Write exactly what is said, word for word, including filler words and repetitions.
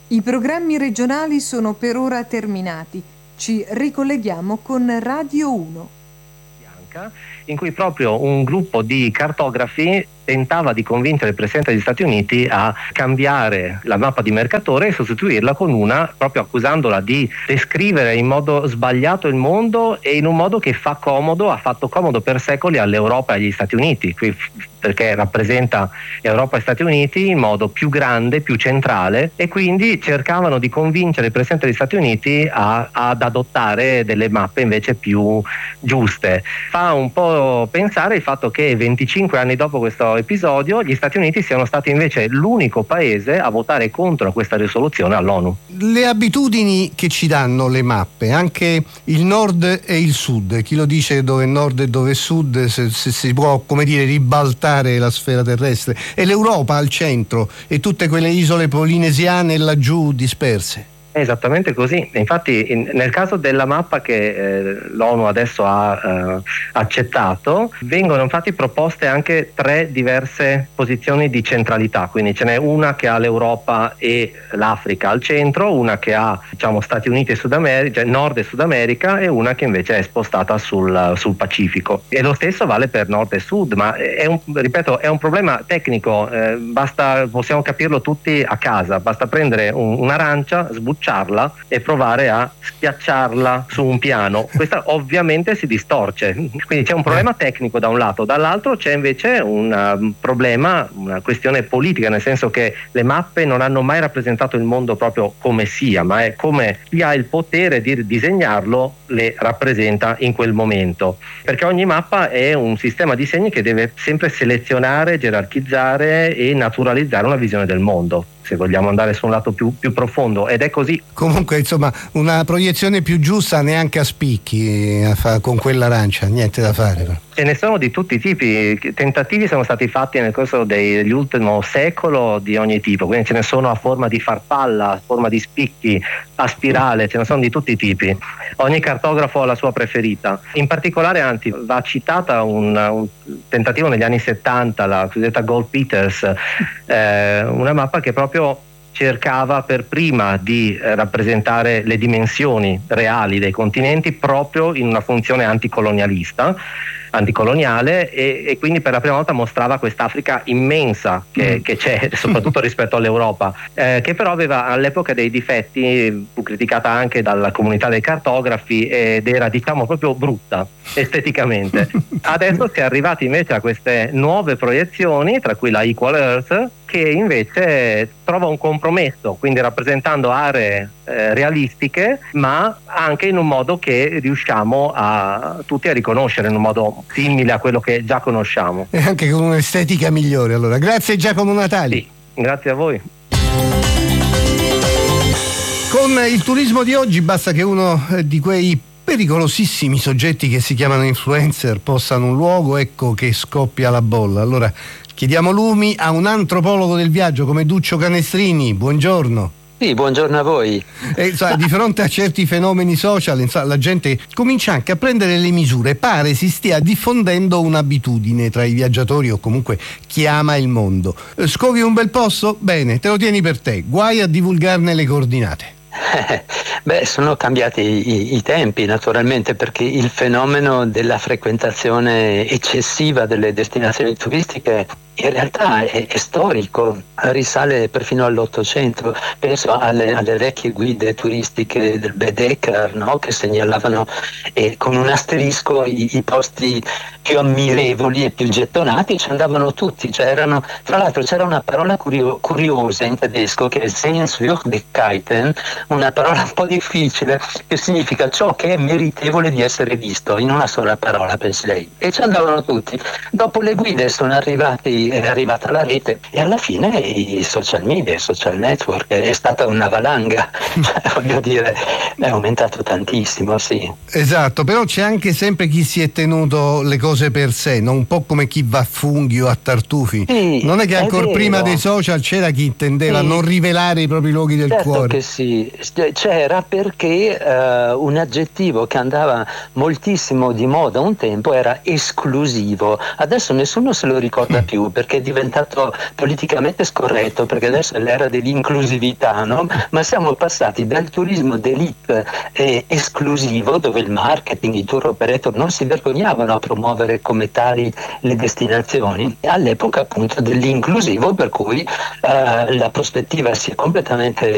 I programmi regionali sono per ora terminati. Ci ricolleghiamo con Radio uno. In cui proprio un gruppo di cartografi tentava di convincere il Presidente degli Stati Uniti a cambiare la mappa di Mercator e sostituirla con una, proprio accusandola di descrivere in modo sbagliato il mondo e in un modo che fa comodo, ha fatto comodo per secoli all'Europa e agli Stati Uniti, perché rappresenta Europa e Stati Uniti in modo più grande, più centrale, e quindi cercavano di convincere il Presidente degli Stati Uniti a, ad adottare delle mappe invece più giuste. Fa un po' pensare il fatto che venticinque anni dopo questo episodio gli Stati Uniti siano stati invece l'unico paese a votare contro questa risoluzione all'ONU. Le abitudini che ci danno le mappe, anche il nord e il sud, chi lo dice dove è nord e dove è sud, se, se si può, come dire, ribaltare la sfera terrestre, e l'Europa al centro e tutte quelle isole polinesiane laggiù disperse. È esattamente così. Infatti in, nel caso della mappa che eh, l'ONU adesso ha eh, accettato, vengono infatti proposte anche tre diverse posizioni di centralità, quindi ce n'è una che ha l'Europa e l'Africa al centro, una che ha, diciamo, Stati Uniti e Sud America, cioè Nord e Sud America, e una che invece è spostata sul, sul Pacifico. E lo stesso vale per Nord e Sud, ma è un, ripeto, è un problema tecnico, eh, basta, possiamo capirlo tutti a casa, basta prendere un, un'arancia, sbucciarla e provare a schiacciarla su un piano. Questa ovviamente si distorce, quindi c'è un problema tecnico da un lato, dall'altro c'è invece un uh, problema, una questione politica, nel senso che le mappe non hanno mai rappresentato il mondo proprio come sia, ma è come chi ha il potere di disegnarlo le rappresenta in quel momento, perché ogni mappa è un sistema di segni che deve sempre selezionare, gerarchizzare e naturalizzare una visione del mondo, se vogliamo andare su un lato più, più profondo, ed è così. Comunque, insomma, una proiezione più giusta neanche a spicchi a fa, con quell'arancia, niente da fare. Ce ne sono di tutti i tipi, tentativi sono stati fatti nel corso dell'ultimo secolo di ogni tipo, quindi ce ne sono a forma di farfalla, a forma di spicchi, a spirale, ce ne sono di tutti i tipi. Ogni cartografo ha la sua preferita. In particolare, anzi, va citata un, un tentativo negli anni settanta, la cosiddetta Gold-Peters, eh, una mappa che proprio cercava per prima di eh, rappresentare le dimensioni reali dei continenti proprio in una funzione anticolonialista, anticoloniale, e, e quindi per la prima volta mostrava quest'Africa immensa che, mm. che c'è, soprattutto rispetto all'Europa, eh, che però aveva all'epoca dei difetti, fu criticata anche dalla comunità dei cartografi ed era, diciamo, proprio brutta esteticamente. Adesso si è arrivati invece a queste nuove proiezioni, tra cui la Equal Earth, che invece trova un compromesso, quindi rappresentando aree eh, realistiche, ma anche in un modo che riusciamo a tutti a riconoscere, in un modo simile a quello che già conosciamo. E anche con un'estetica migliore. Allora, grazie Giacomo Natali. Sì, grazie a voi. Con il turismo di oggi basta che uno di quei pericolosissimi soggetti che si chiamano influencer possano un luogo, ecco che scoppia la bolla. Allora chiediamo lumi a un antropologo del viaggio come Duccio Canestrini. Buongiorno. Sì, buongiorno a voi. E, insomma, di fronte a certi fenomeni social, insomma, la gente comincia anche a prendere le misure. Pare si stia diffondendo un'abitudine tra i viaggiatori o comunque chi ama il mondo. Scovi un bel posto? Bene, te lo tieni per te. Guai a divulgarne le coordinate. Beh, sono cambiati i, i tempi naturalmente, perché il fenomeno della frequentazione eccessiva delle destinazioni turistiche in realtà è, è storico, risale perfino all'Ottocento. Penso alle, alle vecchie guide turistiche del Baedeker, no? Che segnalavano eh, con un asterisco i, i posti più ammirevoli e più gettonati, ci andavano tutti. Cioè erano, tra l'altro c'era una parola curio, curiosa in tedesco che è Sehenswürdigkeiten, una parola un po' difficile, che significa ciò che è meritevole di essere visto, in una sola parola, pensi lei. E ci andavano tutti. Dopo le guide sono arrivati, è arrivata la rete e alla fine i social media, i social network, è stata una valanga. Cioè, voglio dire, è aumentato tantissimo, sì. Esatto, però c'è anche sempre chi si è tenuto le cose per sé, no? Un po' come chi va a funghi o a tartufi. Sì, non è che ancora prima dei social c'era chi intendeva sì. non rivelare i propri luoghi del certo cuore. Che sì, c'era era perché eh, un aggettivo che andava moltissimo di moda un tempo era esclusivo. Adesso nessuno se lo ricorda più perché è diventato politicamente scorretto, perché adesso è l'era dell'inclusività, no? Ma siamo passati dal turismo d'élite eh, esclusivo, dove il marketing, i tour operator non si vergognavano a promuovere come tali le destinazioni, all'epoca appunto dell'inclusivo, per cui eh, la prospettiva si è completamente